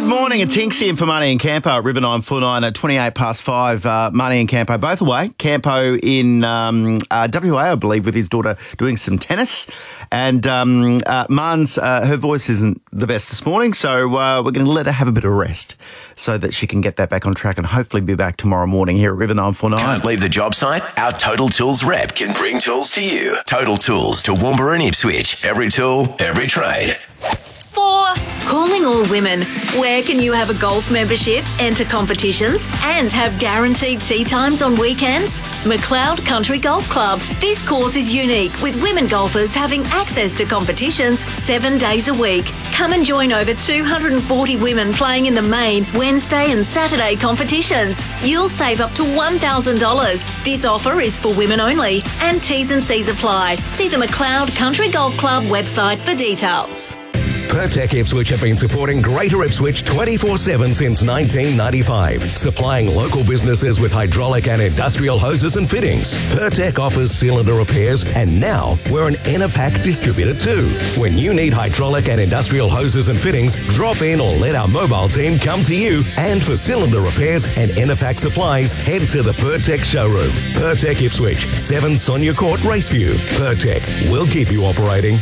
morning, it's Hinksy in for Money and Campo at River 949 at 5:28. Money and Campo both away. Campo in WA, I believe, with his daughter doing some tennis. And Marn's, her voice isn't the best this morning, so we're going to let her have a bit of rest so that she can get that back on track and hopefully be back tomorrow morning here at River 949. Can't leave the job site? Our Total Tools rep can bring tools to you. Total Tools to Toowoomba and Ipswich. Every tool, every trade. 4. Calling all women. Where can you have a golf membership, enter competitions, and have guaranteed tee times on weekends? McLeod Country Golf Club. This course is unique, with women golfers having access to competitions 7 days a week. Come and join over 240 women playing in the main Wednesday and Saturday competitions. You'll save up to $1,000. This offer is for women only, and T's and C's apply. See the McLeod Country Golf Club website for details. Pertec Ipswich have been supporting Greater Ipswich 24/7 since 1995, supplying local businesses with hydraulic and industrial hoses and fittings. Pertec offers cylinder repairs, and now we're an Enerpac distributor too. When you need hydraulic and industrial hoses and fittings, drop in or let our mobile team come to you. And for cylinder repairs and Enerpac supplies, head to the Pertec showroom. Pertec Ipswich, 7 Sonia Court, Raceview. Pertec, we'll keep you operating.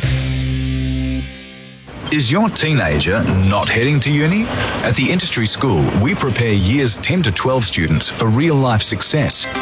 Is your teenager not heading to uni? At the Industry School, we prepare years 10 to 12 students for real-life success.